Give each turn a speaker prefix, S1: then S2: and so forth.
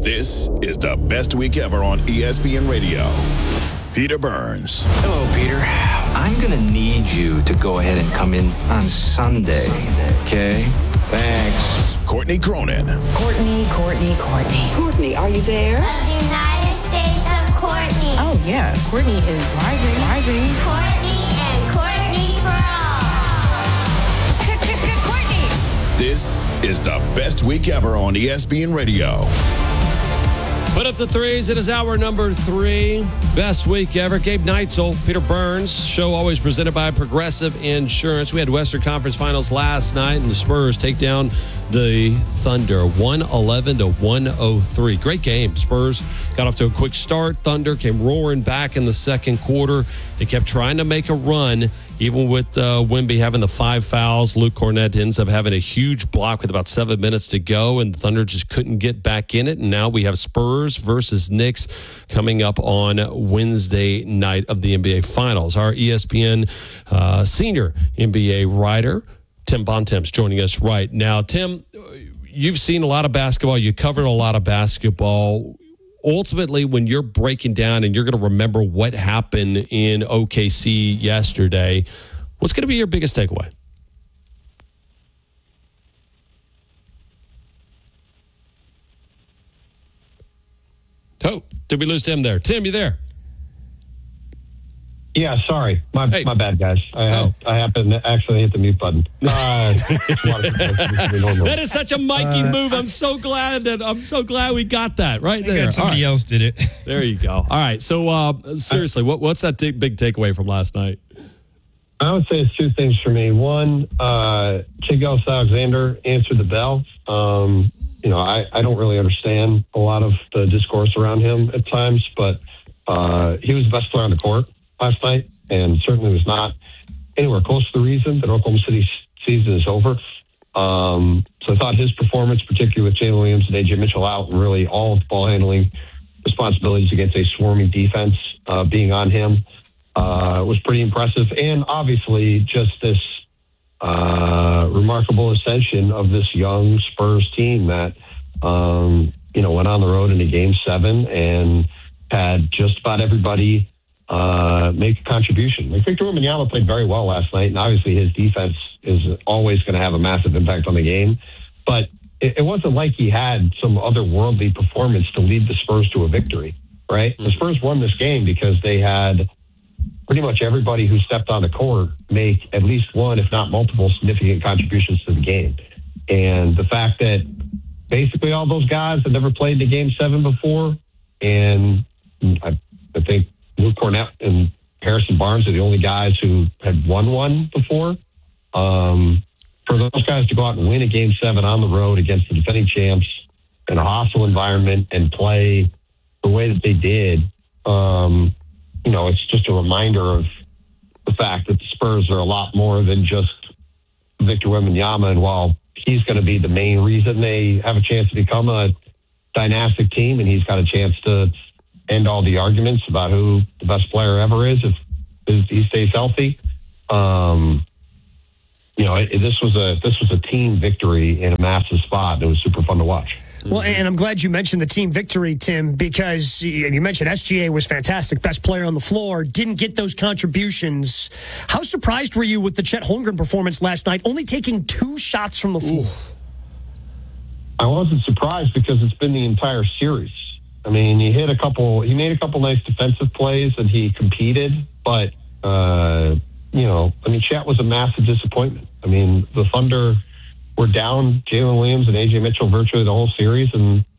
S1: This is the best week ever on ESPN Radio. Peter Burns.
S2: Hello, Peter. I'm going to need you to go ahead and come in on Sunday, okay? Thanks.
S1: Courtney Cronin.
S3: Courtney.
S4: Courtney, are you there?
S5: Of the United States of Courtney.
S3: Oh, yeah. Courtney is driving.
S5: Courtney and Courtney for all.
S4: Courtney!
S1: This is the best week ever on ESPN Radio.
S6: Put up the threes. It is hour number 3. Best week ever. Gabe Neitzel, Peter Burns. Show always presented by Progressive Insurance. We had Western Conference Finals last night, and the Spurs take down the Thunder 111 to 103. Great game. Spurs got off to a quick start. Thunder came roaring back in the second quarter. They kept trying to make a run, even with Wemby having the 5 fouls. Luke Cornett ends up having a huge block with about 7 minutes to go, and Thunder just couldn't get back in it. And now we have Spurs versus Knicks coming up on Wednesday night of the NBA Finals. Our ESPN senior NBA writer, Tim Bontemps, joining us right now. Tim, you've seen a lot of basketball. You covered a lot of basketball. Ultimately, when you're breaking down and you're going to remember what happened in OKC yesterday, what's going to be your biggest takeaway? Oh, did we lose Tim there? Tim, you there?
S7: Yeah, sorry. My bad, guys. I happened to actually hit the mute button.
S6: That is such a Mikey move. I'm so glad we got that right there.
S8: Somebody else did it.
S6: There you go. All right. So seriously, what's that big takeaway from last night?
S7: I would say it's 2 things for me. One, Gilgeous-Alexander answered the bell. I don't really understand a lot of the discourse around him at times, but he was the best player on the court last night, and certainly was not anywhere close to the reason that Oklahoma City's season is over. So I thought his performance, particularly with Jalen Williams and A.J. Mitchell out, and really all of the ball handling responsibilities against a swarming defense being on him, was pretty impressive. And obviously just this remarkable ascension of this young Spurs team that, went on the road into Game 7 and had just about everybody make a contribution. Like Victor Wembanyama played very well last night, and obviously his defense is always going to have a massive impact on the game. But it wasn't like he had some otherworldly performance to lead the Spurs to a victory, right? Mm-hmm. The Spurs won this game because they had pretty much everybody who stepped on the court make at least one, if not multiple, significant contributions to the game. And the fact that basically all those guys had never played in Game 7 before, and I think Luke Cornett and Harrison Barnes are the only guys who had won one before. For those guys to go out and win a Game 7 on the road against the defending champs in a hostile environment and play the way that they did, it's just a reminder of the fact that the Spurs are a lot more than just Victor Wembanyama. And while he's going to be the main reason they have a chance to become a dynastic team, and he's got a chance to end all the arguments about who the best player ever is if he stays healthy. This was a team victory in a massive spot. It was super fun to watch.
S9: Well, and I'm glad you mentioned the team victory, Tim, because you mentioned SGA was fantastic, best player on the floor, didn't get those contributions. How surprised were you with the Chet Holmgren performance last night, only taking 2 shots from the floor?
S7: I wasn't surprised because it's been the entire series. I mean, he made a couple nice defensive plays and he competed, but, Chet was a massive disappointment. I mean, the Thunder were down Jalen Williams and A.J. Mitchell virtually the whole series, and